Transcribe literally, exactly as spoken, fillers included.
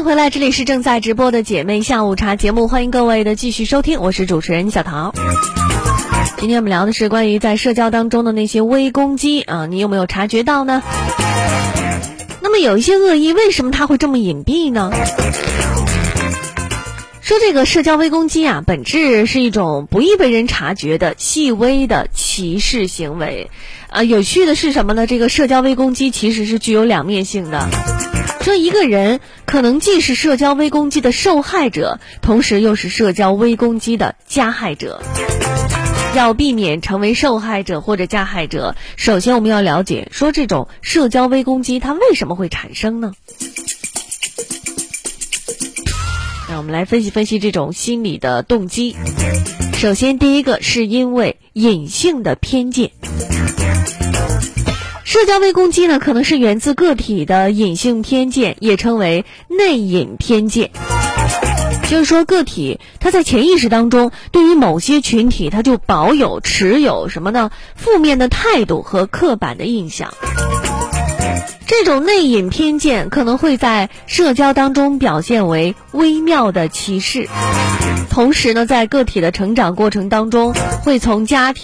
迎回来，这里是正在直播的姐妹下午茶节目，欢迎各位的继续收听，我是主持人小桃。今天我们聊的是关于在社交当中的那些微攻击啊，你有没有察觉到呢？那么有一些恶意，为什么它会这么隐蔽呢？说这个社交微攻击啊，本质是一种不易被人察觉的细微的歧视行为。啊，有趣的是什么呢？这个社交微攻击其实是具有两面性的。说一个人可能既是社交微攻击的受害者，同时又是社交微攻击的加害者。要避免成为受害者或者加害者，首先我们要了解说这种社交微攻击它为什么会产生呢？那我们来分析分析这种心理的动机。首先第一个是因为隐性的偏见。社交微攻击呢，可能是源自个体的隐性偏见，也称为内隐偏见。就是说个体他在潜意识当中对于某些群体他就保有持有什么呢？负面的态度和刻板的印象。这种内隐偏见可能会在社交当中表现为微妙的歧视，同时呢，在个体的成长过程当中会从家庭